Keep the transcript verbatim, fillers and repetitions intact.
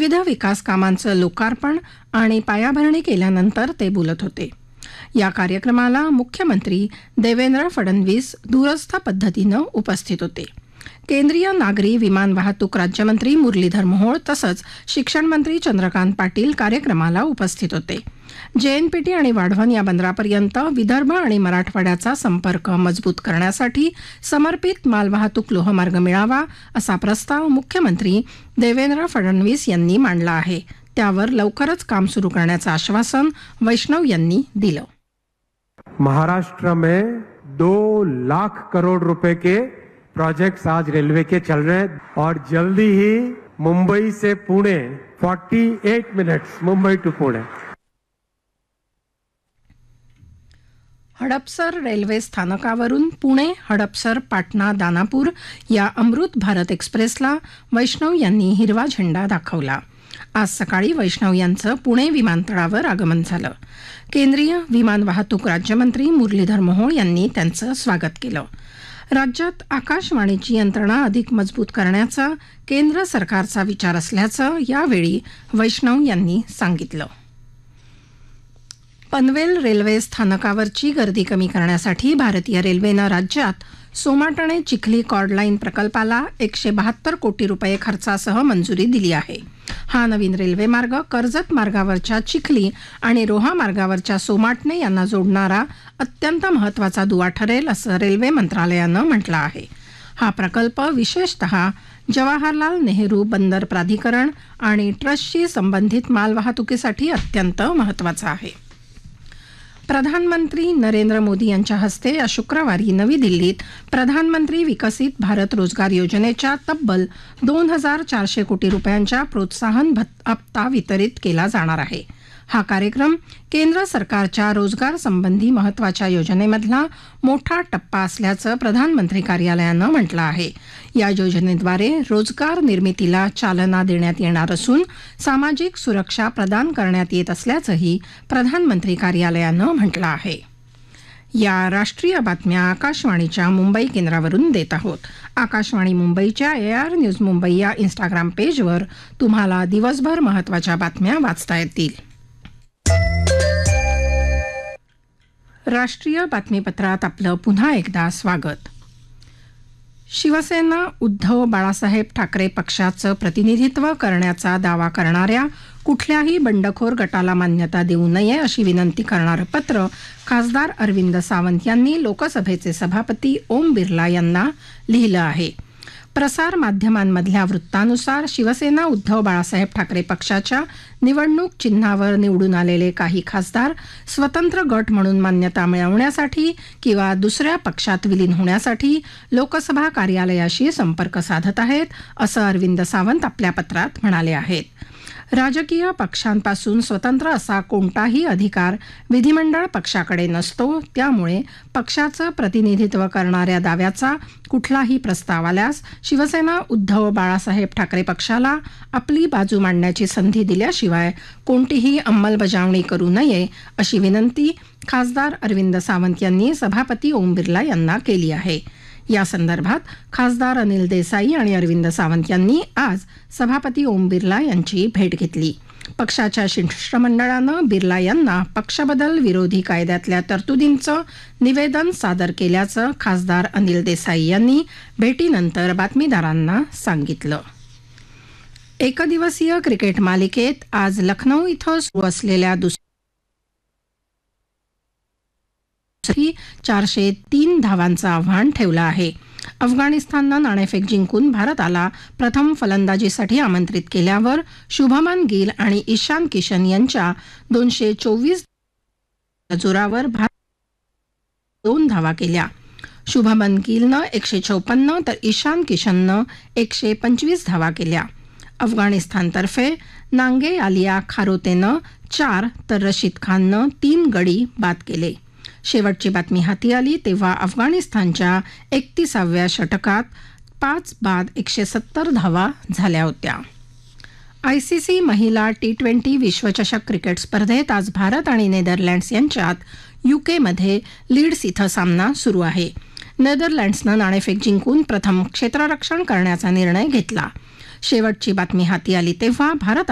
विविध विकास कामांचं लोकार्पण आणि पायाभरणी केल्यानंतर ते बोलत होते. या कार्यक्रमाला मुख्यमंत्री देवेंद्र फडणवीस दूरस्थ पद्धतीनं उपस्थित होते. केंद्रीय नागरी विमान वाहतूक राज्यमंत्री मुरलीधर मोहोळ तसंच शिक्षण मंत्री चंद्रकांत पाटील कार्यक्रमाला उपस्थित होते. जेएनपीटी आणि वाढवण या बंदरापर्यंत विदर्भ आणि मराठवाड्याचा संपर्क मजबूत करण्यासाठी समर्पित मालवाहतूक लोहमार्ग मिळावा असा प्रस्ताव मुख्यमंत्री देवेंद्र फडणवीस यांनी मांडला आहे. त्यावर लवकरच काम सुरू करण्याचं आश्वासन वैष्णव यांनी दिलं. महाराष्ट्र में दो लाख करोड़ रुपए के प्रोजेक्ट्स आज रेलवे के चल रहे हैं और जल्दी ही मुंबई से पुणे अड़तालीस minutes Mumbai to Pune. Hadapsar railway स्थानकावरून पुणे हडपसर पाटणा दानापूर या अमृत भारत एक्सप्रेसला वैष्णव यांनी हिरवा झेंडा दाखवला. आज सकाळी वैष्णव यांचं पुणे विमानतळावर आगमन झालं. केंद्रीय विमान वाहतूक राज्यमंत्री मुरलीधर मोहोळ यांनी त्यांचं स्वागत केलं. राज्यात आकाशवाणीची यंत्रणा अधिक मजबूत करण्याचा केंद्र सरकारचा विचार असल्याचं यावेळी वैष्णव यांनी सांगितलं. पनवेल रेल्वे स्थानकावरची गर्दी कमी करण्यासाठी भारतीय रेल्वेनं राज्यात सोमाटणे चिखली कॉर्डलाईन प्रकल्पाला एकशे बहात्तर कोटी रुपये खर्चासह मंजुरी दिली आहे. हा नवीन रेल्वे मार्ग कर्जत मार्गावरच्या चिखली आणि रोहा मार्गावरच्या सोमाटणे यांना जोडणारा अत्यंत महत्त्वाचा दुवा ठरेल असं रेल्वे मंत्रालयानं म्हटलं आहे. हा प्रकल्प विशेषतः जवाहरलाल नेहरू बंदर प्राधिकरण आणि ट्रस्टशी संबंधित मालवाहतुकीसाठी अत्यंत महत्त्वाचा आहे. प्रधानमंत्री नरेंद्र मोदी यांच्या हस्ते या शुक्रवारी नवी दिल्लीत प्रधानमंत्री विकसित भारत रोजगार योजनेच्या तब्बल दोन हजार चारशे कोटी रुपयांच्या प्रोत्साहन भत्ता वितरित केला जाणार आहे. हा कार्यक्रम केंद्र सरकारच्या रोजगार संबंधी महत्त्वाच्या योजनेमधला मोठा टप्पा असल्याचं प्रधानमंत्री कार्यालयानं म्हटलं आहे. या योजनेद्वारे रोजगार निर्मितीला चालना देण्यात येणार असून सामाजिक सुरक्षा प्रदान करण्यात येत असल्याचंही प्रधानमंत्री कार्यालयानं म्हटलं आहे. या राष्ट्रीय बातम्या आकाशवाणीच्या मुंबई केंद्रावरून देत आहोत. आकाशवाणी मुंबईच्या ए आर न्यूज मुंबई या इंस्टाग्राम पेजवर तुम्हाला दिवसभर महत्त्वाच्या बातम्या वाचता येतील. राष्ट्रीय बातमीपत्रात आपलं पुन्हा एकदा स्वागत. शिवसेना उद्धव बाळासाहेब ठाकरे पक्षाचं प्रतिनिधित्व करण्याचा दावा करणाऱ्या कुठल्याही बंडखोर गटाला मान्यता देऊ नये अशी विनंती करणारं पत्र खासदार अरविंद सावंत यांनी लोकसभेचे सभापती ओम बिर्ला यांना लिहिलं आहे. प्रसार माध्यमांमधल्या वृत्तानुसार शिवसेना उद्धव बाळासाहेब ठाकरे पक्षाच्या निवडणूक चिन्हावर निवडून आलेले काही खासदार स्वतंत्र गट म्हणून मान्यता मिळवण्यासाठी किंवा दुसऱ्या पक्षात विलीन होण्यासाठी लोकसभा कार्यालयाशी संपर्क साधत आहेत असं अरविंद सावंत आपल्या पत्रात म्हणाले आहेत. राजकीय पक्षांपासून स्वतंत्र असा कोणताही अधिकार विधिमंडळ पक्षाकडे नसतो. त्यामुळे पक्षाचं प्रतिनिधित्व करणाऱ्या दाव्याचा कुठलाही प्रस्ताव आल्यास शिवसेना उद्धव बाळासाहेब ठाकरे पक्षाला आपली बाजू मांडण्याची संधी दिल्याशिवाय कोणतीही अंमलबजावणी करू नये अशी विनंती खासदार अरविंद सावंत यांनी सभापती ओम बिर्ला यांना केली आहे. या संदर्भात खासदार अनिल देसाई आणि अरविंद सावंत यांनी आज सभापती ओम बिर्ला यांची भेट घेतली. पक्षाच्या शिष्टमंडळानं बिर्ला यांना पक्षबदल विरोधी कायद्यातल्या तरतुदींचं निवेदन सादर केल्याचं खासदार अनिल देसाई यांनी भेटीनंतर बातमीदारांना सांगितलं. एकदिवसीय क्रिकेट मालिकेत आज लखनौ इथं सुरू असलेल्या दुसऱ्या चारशे तीन धावांचं आव्हान ठेवलं आहे. अफगाणिस्ताननं नाणेफेक जिंकून भारताला प्रथम फलंदाजीसाठी आमंत्रित केल्यावर शुभमन गिल आणि ईशान किशन यांच्या दोनशे चोवीस जोरावर भारत दोन धावा केल्या. शुभमन गिलनं एकशे चौपन्न तर ईशान किशननं एकशे पंचवीस धावा केल्या. अफगाणिस्तानतर्फे नांगे आलिया खारोतेनं चार तर रशीद खाननं तीन गडी बाद केले. शेवटची बातमी हाती आली तेव्हा अफगाणिस्तानच्या एकतीसाव्या षटकात पाच बाद एकशे सत्तर धावा झाल्या होत्या. आयसीसी महिला टी ट्वेंटी विश्वचषक क्रिकेट स्पर्धेत आज भारत आणि नेदरलँड्स यांच्यात यूकेमध्ये लीड्स इथं सामना सुरू आहे. नेदरलँड्सनं नाणेफेक जिंकून प्रथम क्षेत्ररक्षण करण्याचा निर्णय घेतला. शेवटची बातमी हाती आली तेव्हा भारत